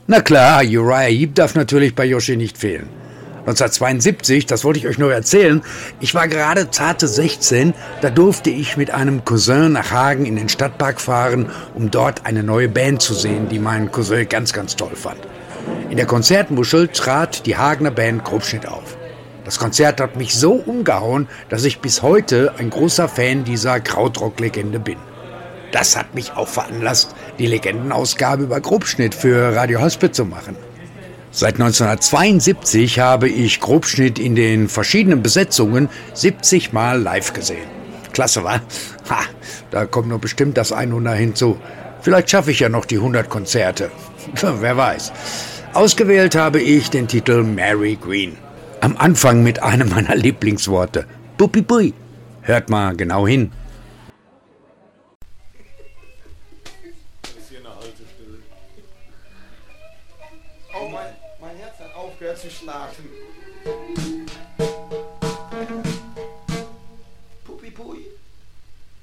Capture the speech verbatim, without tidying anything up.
Na klar, Uriah Heep darf natürlich bei Yoshi nicht fehlen. neunzehnhundertzweiundsiebzig, das wollte ich euch nur erzählen, ich war gerade zarte sechzehn, da durfte ich mit einem Cousin nach Hagen in den Stadtpark fahren, um dort eine neue Band zu sehen, die mein Cousin ganz, ganz toll fand. In der Konzertmuschel trat die Hagener Band Grobschnitt auf. Das Konzert hat mich so umgehauen, dass ich bis heute ein großer Fan dieser Krautrock-Legende bin. Das hat mich auch veranlasst, die Legendenausgabe über Grobschnitt für Radio Haspel zu machen. Seit neunzehnhundertzweiundsiebzig habe ich Grobschnitt in den verschiedenen Besetzungen siebzig Mal live gesehen. Klasse, wa? Ha, da kommt noch bestimmt das hundert hinzu. Vielleicht schaffe ich ja noch die hundert Konzerte. Wer weiß. Ausgewählt habe ich den Titel Mary Green. Am Anfang mit einem meiner Lieblingsworte. Buppi bui. Hört mal genau hin. Oh, mein, mein Herz hat aufgehört zu schlagen. Puppi pui.